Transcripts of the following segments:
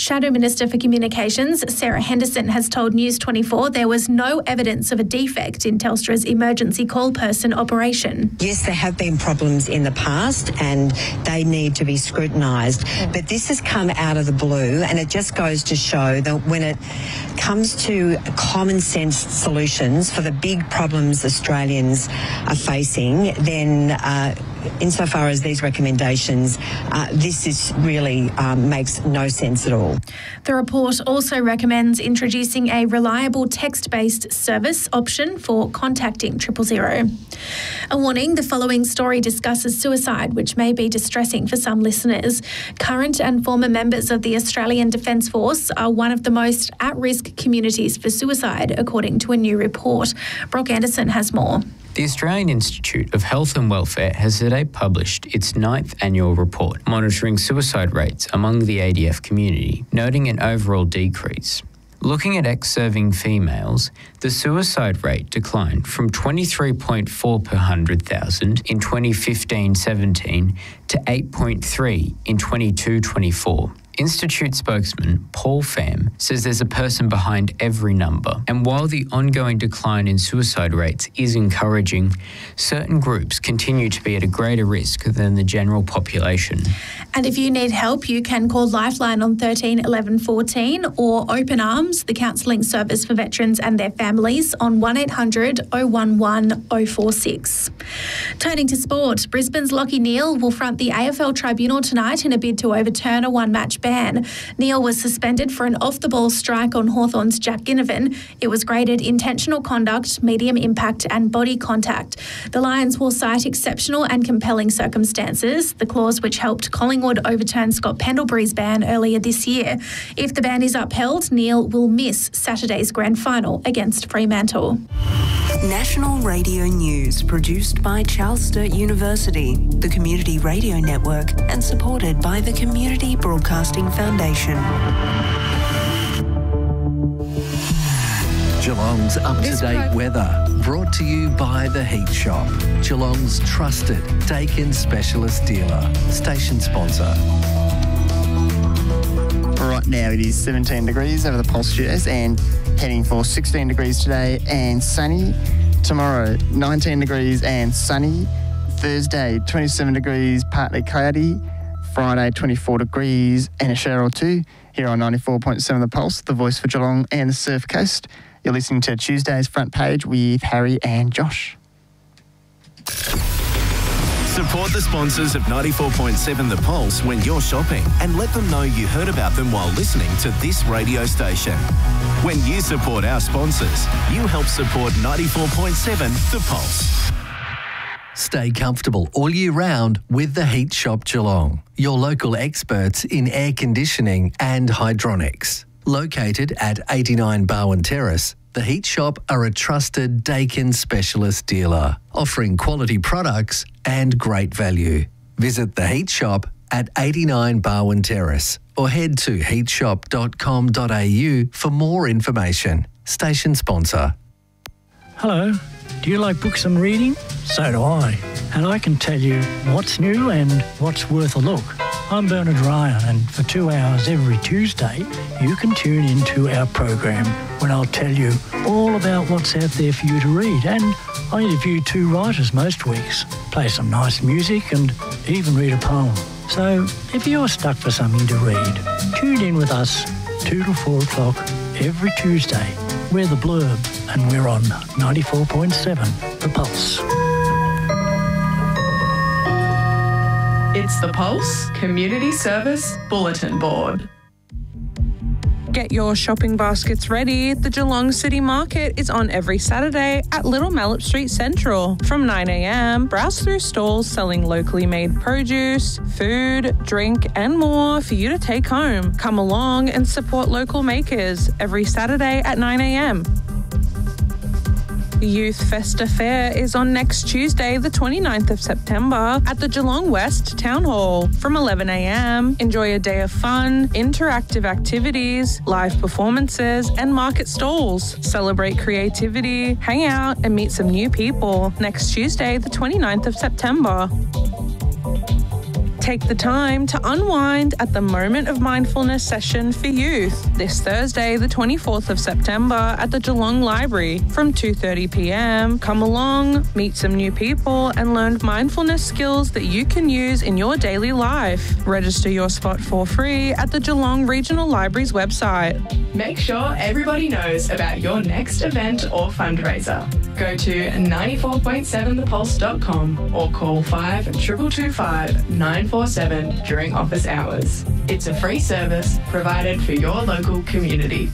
Shadow Minister for Communications, Sarah Henderson, has told News 24 there was no evidence of a defect in Telstra's emergency call person operation. Yes, there have been problems in the past and they need to be scrutinised, but this has come out of the blue, and it just goes to show that when it comes to common sense solutions for the big problems Australians are facing, then insofar as these recommendations, this is really makes no sense at all. The report also recommends introducing a reliable text-based service option for contacting 000. A warning, the following story discusses suicide, which may be distressing for some listeners. Current and former members of the Australian Defence Force are one of the most at-risk communities for suicide, according to a new report. Brock Anderson has more. The Australian Institute of Health and Welfare has today published its 9th annual report monitoring suicide rates among the ADF community, noting an overall decrease. Looking at ex-serving females, the suicide rate declined from 23.4 per 100,000 in 2015-17 to 8.3 in 22-24. Institute spokesman Paul Pham says there's a person behind every number, and while the ongoing decline in suicide rates is encouraging, certain groups continue to be at a greater risk than the general population. And if you need help, you can call Lifeline on 13 11 14 or Open Arms, the counselling service for veterans and their families, on 1800 011 046. Turning to sport, Brisbane's Lachie Neale will front the AFL Tribunal tonight in a bid to overturn a one-match ban. Neale was suspended for an off-the-ball strike on Hawthorn's Jack Ginnivan. It was graded intentional conduct, medium impact and body contact. The Lions will cite exceptional and compelling circumstances, the clause which helped Collingwood overturn Scott Pendlebury's ban earlier this year. If the ban is upheld, Neale will miss Saturday's grand final against Fremantle. National Radio News, produced by Charles Sturt University, the Community Radio Network, and supported by the Community Broadcasting Foundation. Geelong's up-to-date weather, brought to you by The Heat Shop, Geelong's trusted Dakin specialist dealer, station sponsor. Right now it is 17 degrees over the Pulse Studios and heading for 16 degrees today and sunny. Tomorrow, 19 degrees and sunny. Thursday, 27 degrees, partly cloudy. Friday, 24 degrees and a shower or two. Here on 94.7 The Pulse, the voice for Geelong and the Surf Coast. You're listening to Tuesday's Front Page with Harry and Josh. Support the sponsors of 94.7 The Pulse when you're shopping, and let them know you heard about them while listening to this radio station. When you support our sponsors, you help support 94.7 The Pulse. Stay comfortable all year round with The Heat Shop Geelong, your local experts in air conditioning and hydronics. Located at 89 Barwon Terrace, The Heat Shop are a trusted Dakin specialist dealer, offering quality products and great value. Visit The Heat Shop at 89 Barwon Terrace or head to heatshop.com.au for more information. Station sponsor. Hello. Do you like books and reading? So do I. And I can tell you what's new and what's worth a look. I'm Bernard Ryan, and for 2 hours every Tuesday, you can tune into our program when I'll tell you all about what's out there for you to read. And I interview 2 writers most weeks, play some nice music and even read a poem. So if you're stuck for something to read, tune in with us 2 to 4 o'clock every Tuesday. We're The Blurb, and we're on 94.7 The Pulse. It's The Pulse Community Service Bulletin Board. Get your shopping baskets ready. The Geelong City Market is on every Saturday at Little Mallet Street Central. From 9 a.m, browse through stalls selling locally made produce, food, drink and more for you to take home. Come along and support local makers every Saturday at 9 a.m. The Youth Festa Fair is on next Tuesday, the 29th of September at the Geelong West Town Hall. From 11 a.m, enjoy a day of fun, interactive activities, live performances and market stalls. Celebrate creativity, hang out and meet some new people next Tuesday, the 29th of September. Take the time to unwind at the Moment of Mindfulness session for youth this Thursday, the 24th of September at the Geelong Library from 2:30 p.m. Come along, meet some new people and learn mindfulness skills that you can use in your daily life. Register your spot for free at the Geelong Regional Library's website. Make sure everybody knows about your next event or fundraiser. Go to 94.7thepulse.com or call 5225 947 during office hours. It's a free service provided for your local community.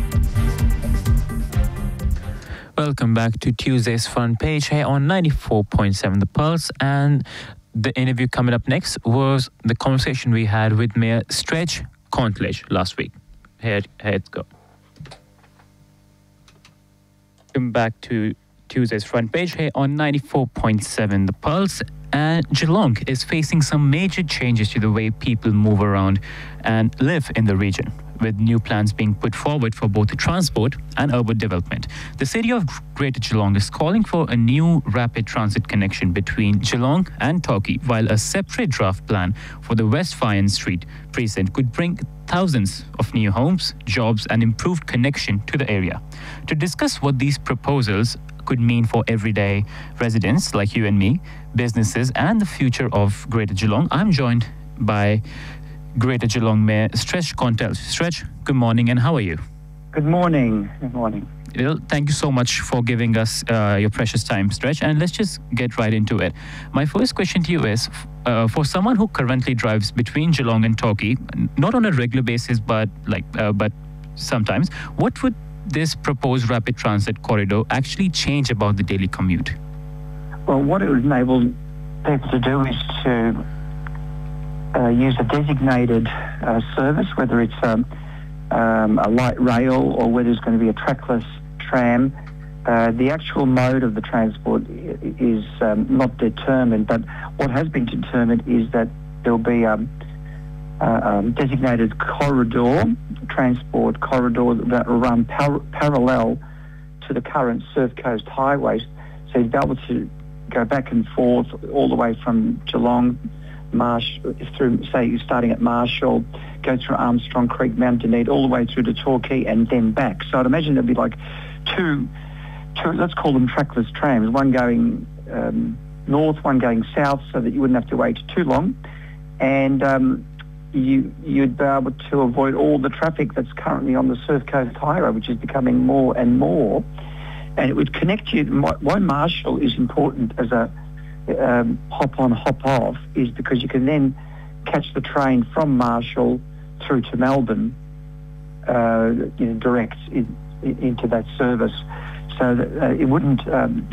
Welcome back to Tuesday's Front Page here on 94.7 The Pulse, and the interview coming up next was the conversation we had with Mayor Stretch Contledge last week. Here it go. Welcome back to Tuesday's Front Page here on 94.7 The Pulse. And Geelong is facing some major changes to the way people move around and live in the region, with new plans being put forward for both the transport and urban development. The City of Greater Geelong is calling for a new rapid transit connection between Geelong and Torquay, while a separate draft plan for the West Fyan Street precinct could bring thousands of new homes, jobs and improved connection to the area. To discuss what these proposals could mean for everyday residents like you and me, businesses and the future of Greater Geelong, I'm joined by Greater Geelong Mayor Stretch Contledge. Stretch, good morning and how are you? Good morning. Good morning. Well, thank you so much for giving us your precious time, Stretch, and let's just get right into it. My first question to you is, for someone who currently drives between Geelong and Torquay, not on a regular basis but sometimes, what would this proposed rapid transit corridor actually change about the daily commute? Well, what it would enable people to do is to use a designated service, whether it's a light rail or whether it's going to be a trackless tram. The actual mode of the transport is not determined, but what has been determined is that there'll be a designated transport corridor that will run parallel to the current Surf Coast highways. So you'd be able to go back and forth all the way from Geelong, through, say, starting at Marshall, go through Armstrong Creek, Mount Dunedin, all the way through to Torquay and then back. So I'd imagine there'd be like two, let's call them trackless trams, one going north, one going south, so that you wouldn't have to wait too long. And you'd be able to avoid all the traffic that's currently on the Surf Coast Highway, which is becoming more and more. And it would connect you. Why Marshall is important as a hop on, hop off is because you can then catch the train from Marshall through to Melbourne, direct into that service, so that it wouldn't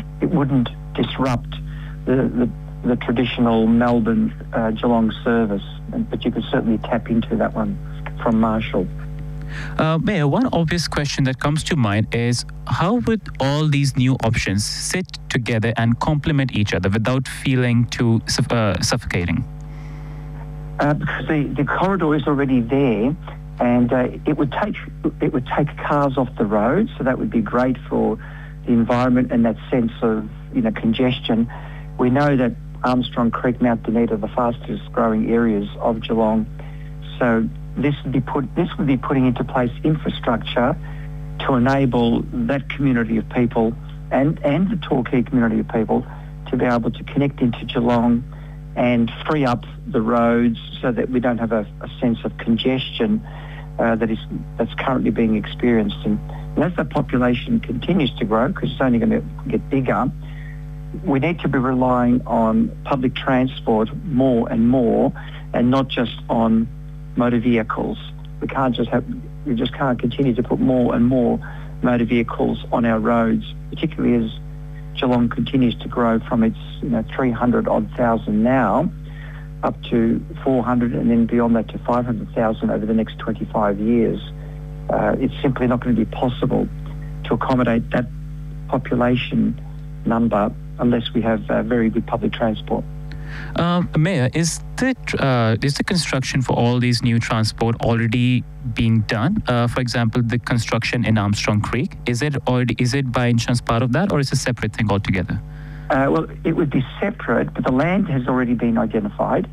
disrupt the traditional Melbourne Geelong service, but you could certainly tap into that one from Marshall. Mayor, one obvious question that comes to mind is, how would all these new options sit together and complement each other without feeling too suffocating? Because the corridor is already there, and it would take cars off the road, so that would be great for the environment and that sense of congestion. We know that Armstrong Creek, Mount Dunedin are the fastest growing areas of Geelong, so this would be putting into place infrastructure to enable that community of people and the Torquay community of people to be able to connect into Geelong and free up the roads so that we don't have a sense of congestion that's currently being experienced. And as the population continues to grow, because it's only going to get bigger, we need to be relying on public transport more and more, and not just on motor vehicles. We just can't continue to put more and more motor vehicles on our roads, particularly as Geelong continues to grow from its 300-odd thousand now up to 400 and then beyond that to 500,000 over the next 25 years. It's simply not going to be possible to accommodate that population number unless we have very good public transport. Mayor, is the construction for all these new transport already being done? For example, the construction in Armstrong Creek, is it by chance part of that, or is it a separate thing altogether? Well, it would be separate, but the land has already been identified.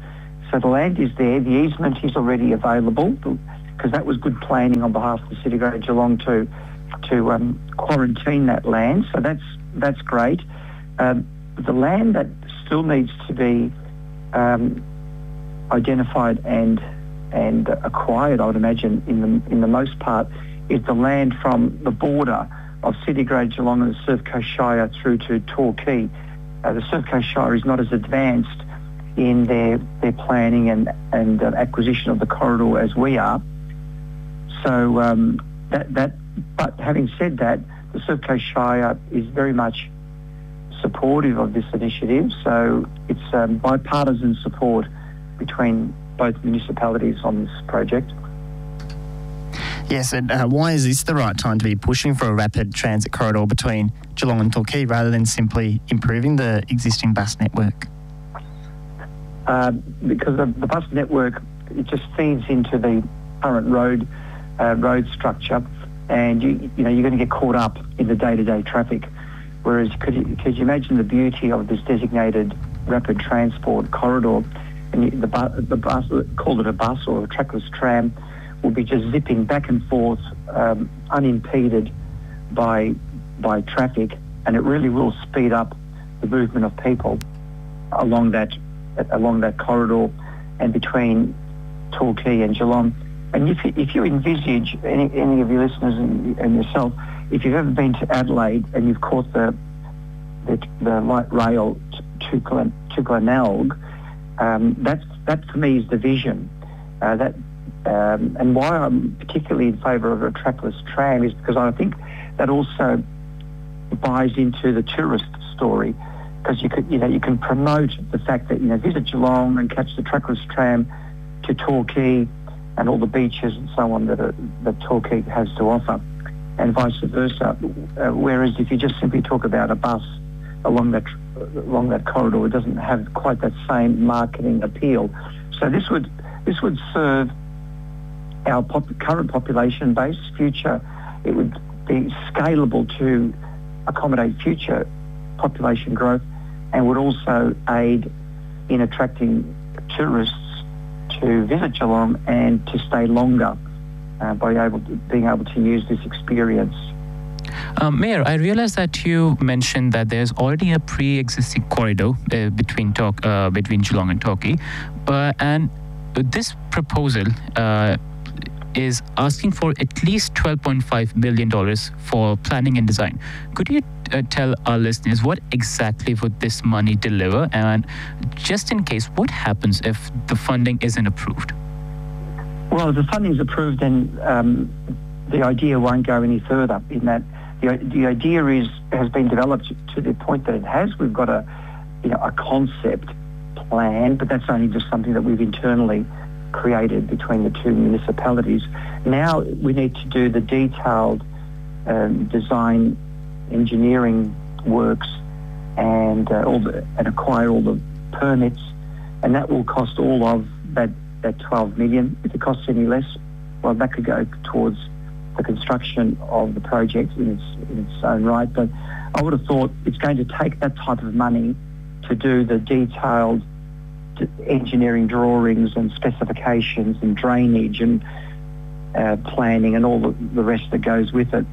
So the land is there. The easement is already available because that was good planning on behalf of the City of Greater Geelong to quarantine that land. So that's great. The land that still needs to be identified and acquired, I would imagine, in the most part, is the land from the border of City of Greater Geelong and the Surf Coast Shire through to Torquay. The Surf Coast Shire is not as advanced in their planning and acquisition of the corridor as we are. So but having said that, the Surf Coast Shire is very much supportive of this initiative. So it's bipartisan support between both municipalities on this project. Yes, and why is this the right time to be pushing for a rapid transit corridor between Geelong and Torquay rather than simply improving the existing bus network? Because the bus network, it just feeds into the current road structure, and you're going to get caught up in the day-to-day traffic. Whereas, could you imagine the beauty of this designated rapid transport corridor? And the bus, call it a bus or a trackless tram, will be just zipping back and forth, unimpeded by traffic, and it really will speed up the movement of people along that corridor and between Torquay and Geelong. And if you envisage, any of your listeners and yourself, if you've ever been to Adelaide and you've caught the light rail to Glenelg, that for me is the vision. And why I'm particularly in favour of a trackless tram is because I think that also buys into the tourist story, because you can promote the fact that visit Geelong and catch the trackless tram to Torquay and all the beaches and so on that Torquay has to offer, and vice versa. Whereas if you just simply talk about a bus along that corridor, it doesn't have quite that same marketing appeal. So this would serve our current population base. Future, it would be scalable to accommodate future population growth, and would also aid in attracting tourists to visit Geelong and to stay longer by being able to use this experience. Mayor, I realize that you mentioned that there's already a pre-existing corridor between Geelong and Torquay, and this proposal is asking for at least $12.5 million for planning and design. Could you tell our listeners what exactly would this money deliver, and just in case, what happens if the funding isn't approved? Well, if the funding is approved, then the idea won't go any further. In that, the idea has been developed to the point that it has. We've got a concept plan, but that's only just something that we've internally created between the two municipalities. Now we need to do the detailed design engineering works and acquire all the permits, and that will cost all of that 12 million. If it costs any less, well, that could go towards the construction of the project in its own right. But I would have thought it's going to take that type of money to do the detailed engineering drawings and specifications and drainage and planning and all the rest that goes with it.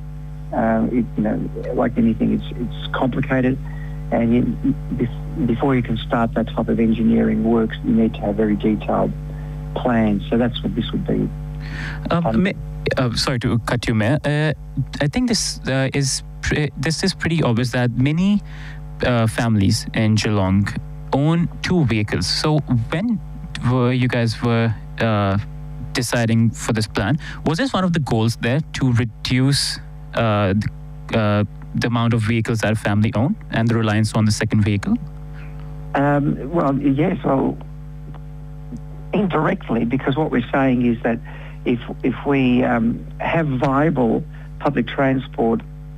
Like anything, it's complicated, and before you can start that type of engineering works, you need to have very detailed plans. So that's what this would be. Sorry to cut you, Mayor. I think this is pretty obvious that many families in Geelong own two vehicles. So when you guys were deciding for this plan, was this one of the goals there to reduce the amount of vehicles that a family own and the reliance on the second vehicle? Well, yes. Well, indirectly, because what we're saying is that if we have viable public transport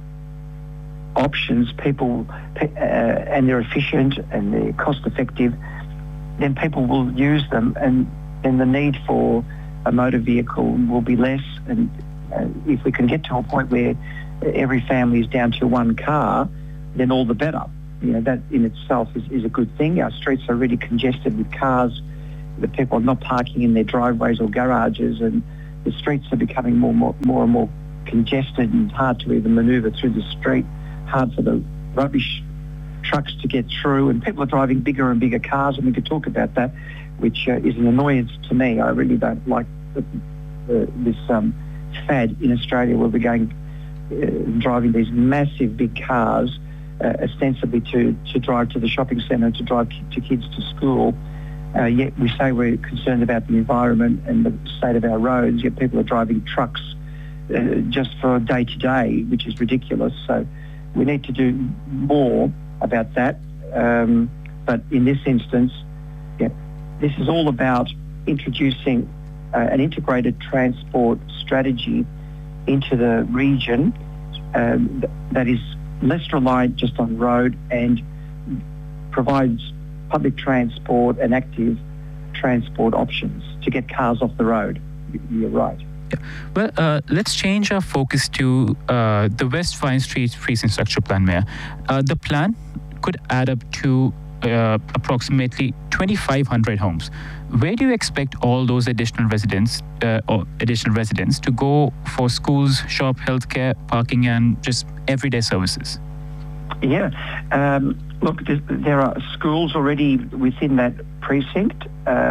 options, people and they're efficient and they're cost effective, then people will use them, and then the need for a motor vehicle will be less. And if we can get to a point where every family is down to one car, then all the better. That in itself is a good thing. Our streets are really congested with cars the people are not parking in their driveways or garages, and the streets are becoming more and more congested and hard to even manoeuvre through the street, hard for the rubbish trucks to get through, and people are driving bigger and bigger cars, and we could talk about that, which is an annoyance to me. I really don't like this fad in Australia where we're going driving these massive big cars ostensibly to drive to the shopping centre, to drive to kids to school. Yet we say we're concerned about the environment and the state of our roads, yet people are driving trucks just for day to day, which is ridiculous. So we need to do more about that. But in this instance, this is all about introducing an integrated transport strategy into the region that is less reliant just on road and provides public transport and active transport options to get cars off the road. You're right. Yeah. Well, let's change our focus to the West Vine Street Precinct Structure Plan, Mayor. The plan could add up to approximately 2,500 homes. Where do you expect all those additional residents to go for schools, shop, healthcare, parking, and just everyday services? Yeah. Look, there are schools already within that precinct.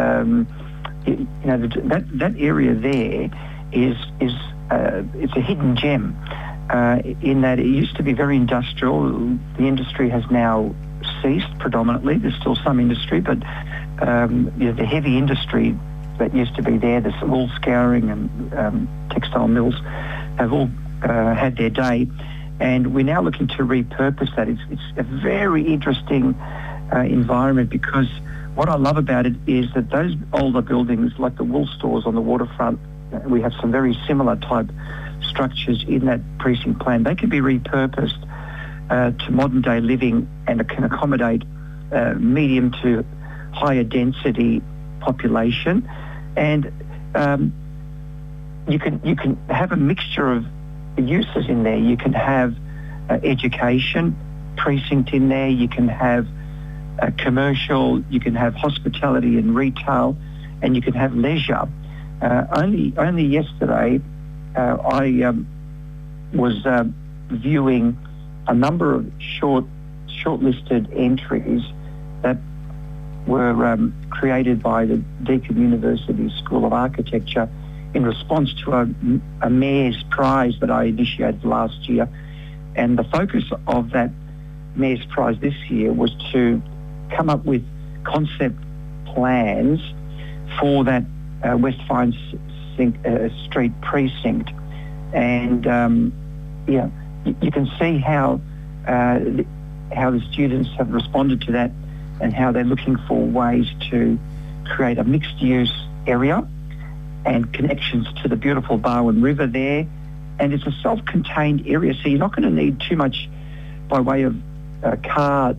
That area there is it's a hidden gem in that it used to be very industrial. The industry has now ceased predominantly. There's still some industry, but the heavy industry that used to be there, the wool scouring and textile mills, have all had their day. And we're now looking to repurpose that. It's a very interesting environment, because what I love about it is that those older buildings, like the wool stores on the waterfront, we have some very similar type structures in that precinct plan. They can be repurposed to modern day living and can accommodate medium to higher density population. And you can have a mixture of uses in there. You can have education precinct in there. You can have commercial. You can have hospitality and retail, and you can have leisure. Only yesterday, I was viewing a number of shortlisted entries that were created by the Deakin University School of Architecture in response to a Mayor's Prize that I initiated last year. And the focus of that Mayor's Prize this year was to come up with concept plans for that West Vine Street precinct. And you can see how the students have responded to that and how they're looking for ways to create a mixed-use area and connections to the beautiful Barwon River there. And it's a self-contained area, so you're not going to need too much by way of car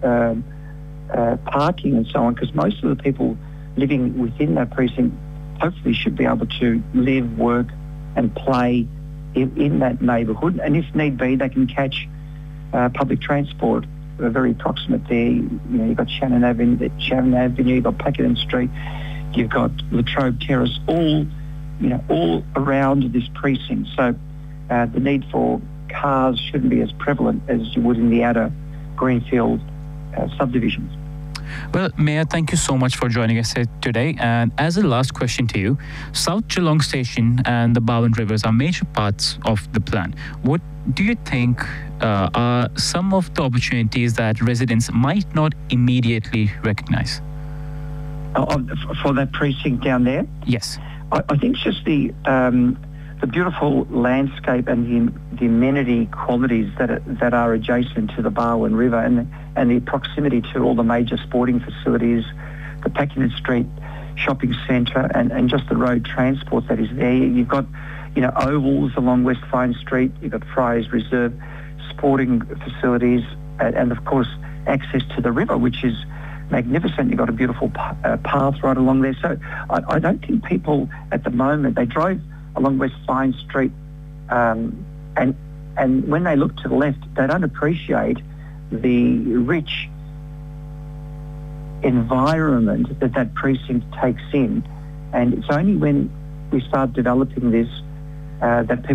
parking and so on, because most of the people living within that precinct hopefully should be able to live, work and play in that neighbourhood. And if need be, they can catch public transport very proximate there. You've got Shannon Avenue, you've got Pakenham Street, you've got Latrobe Terrace, all around this precinct. So the need for cars shouldn't be as prevalent as you would in the outer greenfield subdivisions. Well, Mayor, thank you so much for joining us today. And as a last question to you, South Geelong Station and the Barwon Rivers are major parts of the plan. What do you think are some of the opportunities that residents might not immediately recognise? For that precinct down there? Yes. I think it's just the beautiful landscape and the amenity qualities that are adjacent to the Barwon River and the proximity to all the major sporting facilities, the Pakenham Street shopping centre and just the road transport that is there. You've got, ovals along West Vine Street, you've got Friars Reserve, sporting facilities and of course access to the river, which is magnificent. You've got a beautiful path right along there. So I don't think people at the moment, they drive along West Vine Street and when they look to the left, they don't appreciate the rich environment that precinct takes in. And it's only when we start developing this that people